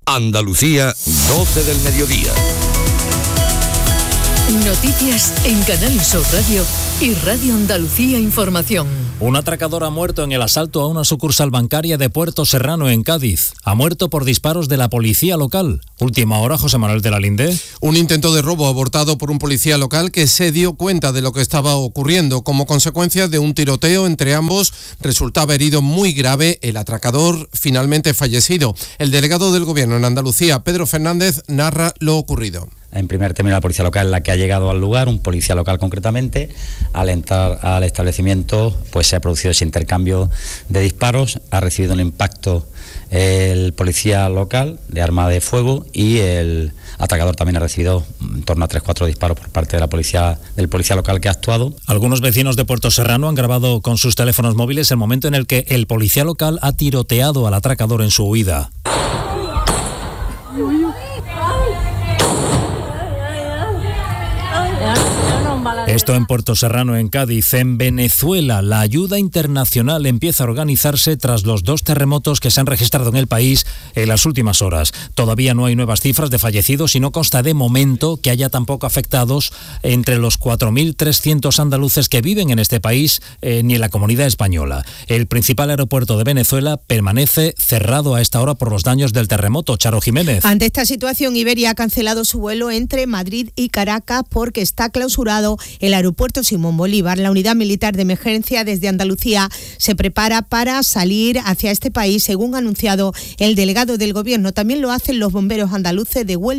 Andalucía, 12 del mediodía. Noticias en Canal Sur Radio y Radio Andalucía Información. Un atracador ha muerto en el asalto a una sucursal bancaria de Puerto Serrano, en Cádiz. Ha muerto por disparos de la policía local. Última hora, José Manuel de la Linde. Un intento de robo abortado por un policía local que se dio cuenta de lo que estaba ocurriendo. Como consecuencia de un tiroteo entre ambos, resultaba herido muy grave el atracador, finalmente fallecido. El delegado del Gobierno en Andalucía, Pedro Fernández, narra lo ocurrido. En primer término, la policía local es la que ha llegado al lugar, un policía local concretamente. Al entrar al establecimiento, pues se ha producido ese intercambio de disparos, ha recibido un impacto el policía local de arma de fuego y el atracador también ha recibido en torno a 3-4 disparos por parte de del policía local que ha actuado. Algunos vecinos de Puerto Serrano han grabado con sus teléfonos móviles el momento en el que el policía local ha tiroteado al atracador en su huida. Esto en Puerto Serrano, en Cádiz. En Venezuela, la ayuda internacional empieza a organizarse tras los 2 terremotos que se han registrado en el país en las últimas horas. Todavía no hay nuevas cifras de fallecidos y no consta de momento que haya tampoco afectados entre los 4.300 andaluces que viven en este país ni en la comunidad española. El principal aeropuerto de Venezuela permanece cerrado a esta hora por los daños del terremoto. Charo Jiménez. Ante esta situación, Iberia ha cancelado su vuelo entre Madrid y Caracas porque está clausurado el aeropuerto Simón Bolívar. La unidad militar de emergencia desde Andalucía se prepara para salir hacia este país, según ha anunciado el delegado del Gobierno. También lo hacen los bomberos andaluces de Huelva